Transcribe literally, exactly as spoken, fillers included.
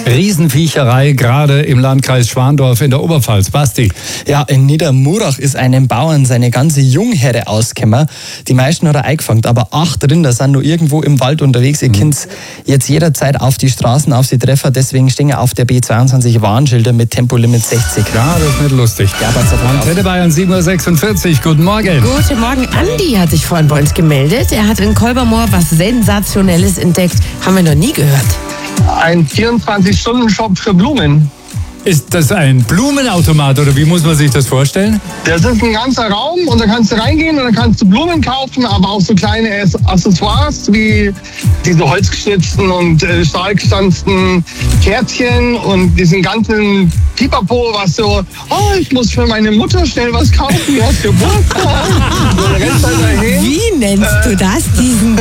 Riesenviecherei, gerade im Landkreis Schwandorf in der Oberpfalz. Basti. Ja, in Niedermurach ist einem Bauern seine ganze Jungherde ausgekommen. Die meisten hat er eingefangen, aber acht Rinder sind nur irgendwo im Wald unterwegs. Ihr mhm. könnt jetzt jederzeit auf die Straßen auf sie treffen, deswegen stehen ja auf der B zweiundzwanzig Warnschilder mit Tempolimit sechzig. Ja, das ist nicht lustig. Ja, Antenne Bayern sieben Uhr sechsundvierzig. Guten Morgen. Guten Morgen. Andi hat sich vorhin bei uns gemeldet. Er hat in Kolbermoor was Sensationelles entdeckt. Haben wir noch nie gehört. Ein vierundzwanzig-Stunden-Shop für Blumen. Ist das ein Blumenautomat oder wie muss man sich das vorstellen? Das ist ein ganzer Raum und da kannst du reingehen und da kannst du Blumen kaufen, aber auch so kleine Accessoires wie diese holzgeschnitzten und äh, stahlgestanzten Kärtchen und diesen ganzen Pipapo, was so, oh, ich muss für meine Mutter schnell was kaufen, die hat Geburtstag. Wie nennst du das, diesen